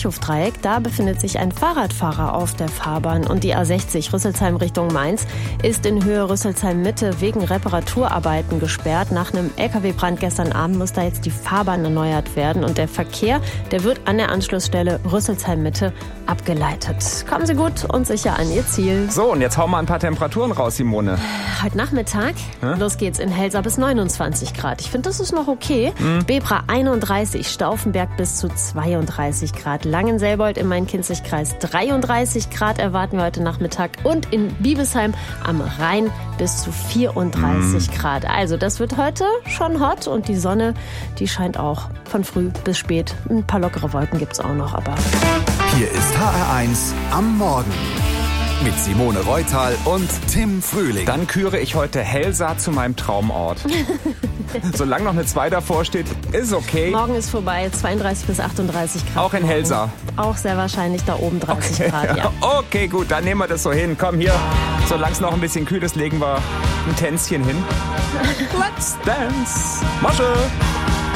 Kirchhofdreieck. Da befindet sich ein Fahrradfahrer auf der Fahrbahn. Und die A60 Rüsselsheim Richtung Mainz ist in Höhe Rüsselsheim-Mitte wegen Reparaturarbeiten gesperrt. Nach einem LKW-Brand gestern Abend muss da jetzt die Fahrbahn erneuert werden. Und der Verkehr, der wird an der Anschlussstelle Rüsselsheim-Mitte abgeleitet. Kommen Sie gut und sicher an Ihr Ziel. So, und jetzt hauen wir ein paar Temperaturen raus, Simone. Heute Nachmittag, los geht's in Helsa bis 29 Grad. Ich finde, das ist noch okay. Bebra 31, Stauffenberg bis zu 32 Grad. Langenselbold im Main-Kinzig-Kreis 33 Grad erwarten wir heute Nachmittag. Und in Biebesheim am Rhein bis zu 34 Grad. Also das wird heute schon hot und die Sonne, die scheint auch von früh bis spät. Ein paar lockere Wolken gibt's auch noch, aber... Hier ist HR1 am Morgen. Mit Simone Reutal und Tim Frühling. Dann küre ich heute Helsa zu meinem Traumort. Solange noch eine 2 davor steht, ist okay. Morgen ist vorbei, 32 bis 38 Grad. Auch in Helsa? Auch sehr wahrscheinlich da oben 30 Grad, ja. Okay, gut, dann nehmen wir das so hin. Komm hier, solange es noch ein bisschen kühl ist, legen wir ein Tänzchen hin. Let's dance. Masche!